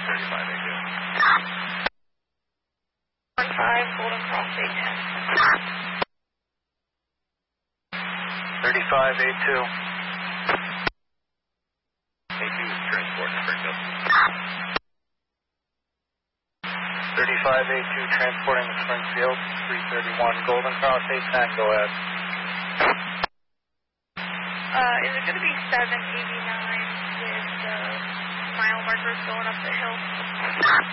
35A2. 15 Golden Cross 810. 35A2. A2 is transport to Springfield. 35A2 transporting to Springfield, 331 Golden Cross 810, go ahead. Is it going to be 789 with the mile markers going up the hill?